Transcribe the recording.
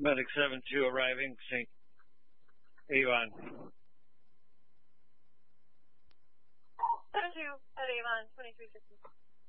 Medic 7-2 arriving, St. Avon. 7-2 at Avon, 2350.